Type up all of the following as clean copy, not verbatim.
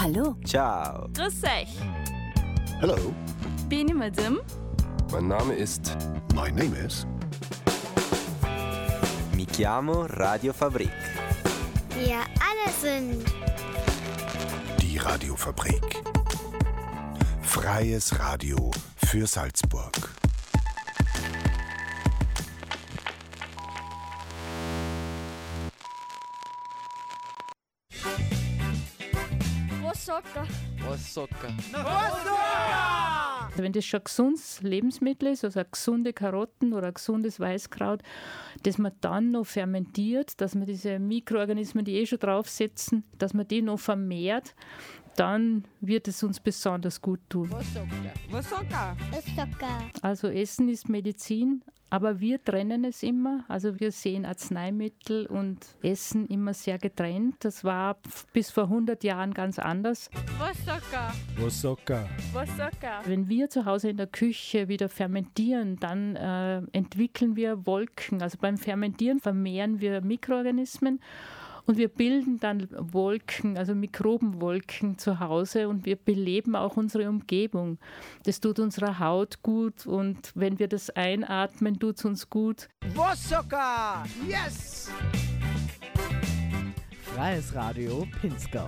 Hallo. Ciao. Grüß euch. Hello. Bin ich Madame? Mein Name ist... My name is... Mi chiamo Radio Fabrik. Wir alle sind Die Radiofabrik. Freies Radio für Salzburg. Also wenn das schon ein gesundes Lebensmittel ist, also eine gesunde Karotten oder ein gesundes Weißkraut, das man dann noch fermentiert, dass man diese Mikroorganismen, die schon draufsetzen, dass man die noch vermehrt, dann wird es uns besonders gut tun. Zucker. Also Essen ist Medizin, aber wir trennen es immer. Also wir sehen Arzneimittel und Essen immer sehr getrennt. Das war bis vor 100 Jahren ganz anders. Zucker. Wenn wir zu Hause in der Küche wieder fermentieren, dann entwickeln wir Wolken. Also beim Fermentieren vermehren wir Mikroorganismen und wir bilden dann Wolken, also Mikrobenwolken zu Hause und wir beleben auch unsere Umgebung. Das tut unserer Haut gut und wenn wir das einatmen, tut es uns gut. Zucker! Yes! Freies Radio Pinzgau.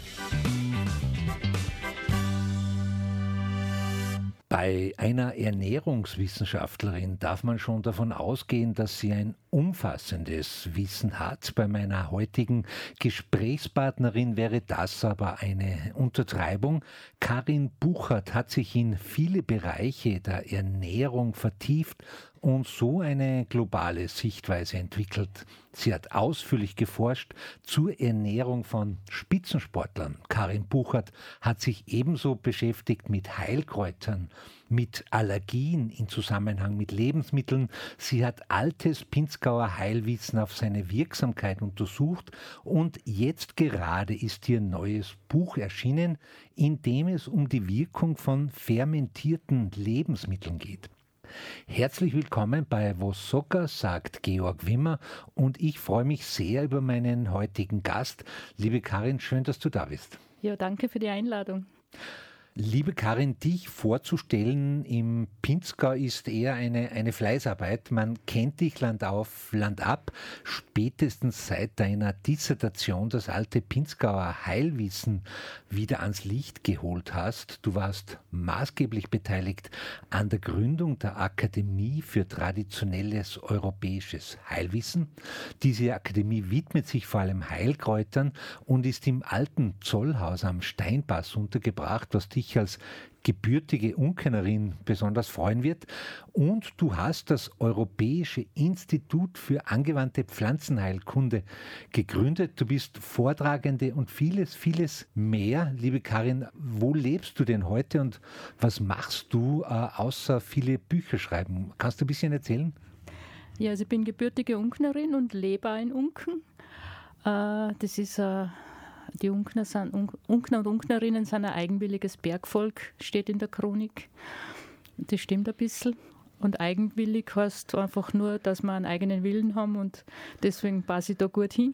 Bei einer Ernährungswissenschaftlerin darf man schon davon ausgehen, dass sie ein umfassendes Wissen hat. Bei meiner heutigen Gesprächspartnerin wäre das aber eine Untertreibung. Karin Buchert hat sich in viele Bereiche der Ernährung vertieft und so eine globale Sichtweise entwickelt. Sie hat ausführlich geforscht zur Ernährung von Spitzensportlern. Karin Buchert hat sich ebenso beschäftigt mit Heilkräutern, mit Allergien in Zusammenhang mit Lebensmitteln. Sie hat altes Pinzgauer Heilwissen auf seine Wirksamkeit untersucht und jetzt gerade ist ihr neues Buch erschienen, in dem es um die Wirkung von fermentierten Lebensmitteln geht. Herzlich willkommen bei Wosoka, sagt Georg Wimmer und ich freue mich sehr über meinen heutigen Gast. Liebe Karin, schön, dass du da bist. Ja, danke für die Einladung. Liebe Karin, dich vorzustellen im Pinzgau ist eher eine Fleißarbeit. Man kennt dich Land auf, Land ab. Spätestens seit deiner Dissertation das alte Pinzgauer Heilwissen wieder ans Licht geholt hast. Du warst maßgeblich beteiligt an der Gründung der Akademie für traditionelles europäisches Heilwissen. Diese Akademie widmet sich vor allem Heilkräutern und ist im alten Zollhaus am Steinpass untergebracht, was dich als gebürtige Unkennerin besonders freuen wird. Und du hast das Europäische Institut für angewandte Pflanzenheilkunde gegründet. Du bist Vortragende und vieles, vieles mehr. Liebe Karin, wo lebst du denn heute und was machst du außer viele Bücher schreiben? Kannst du ein bisschen erzählen? Ja, also ich bin gebürtige Unkenerin und lebe auch in Unken. Das ist die Unkner und Unknerinnen sind ein eigenwilliges Bergvolk, steht in der Chronik. Das stimmt ein bisschen. Und eigenwillig heißt einfach nur, dass wir einen eigenen Willen haben und deswegen passe ich da gut hin.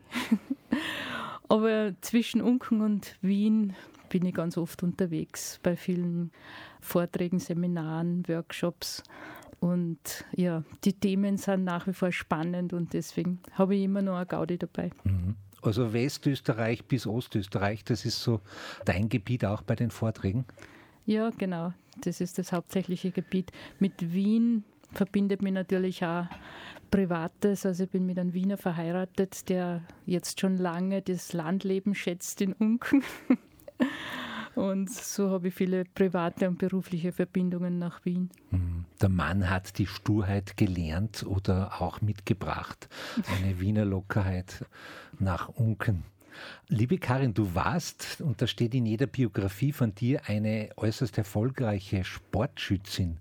Aber zwischen Unken und Wien bin ich ganz oft unterwegs, bei vielen Vorträgen, Seminaren, Workshops. Und ja, die Themen sind nach wie vor spannend und deswegen habe ich immer noch eine Gaudi dabei. Mhm. Also Westösterreich bis Ostösterreich, das ist so dein Gebiet auch bei den Vorträgen? Ja, genau. Das ist das hauptsächliche Gebiet. Mit Wien verbindet mich natürlich auch Privates. Also ich bin mit einem Wiener verheiratet, der jetzt schon lange das Landleben schätzt in Unken. Und so habe ich viele private und berufliche Verbindungen nach Wien. Der Mann hat die Sturheit gelernt oder auch mitgebracht. Eine Wiener Lockerheit nach Unken. Liebe Karin, du warst, und das steht in jeder Biografie von dir, eine äußerst erfolgreiche Sportschützin.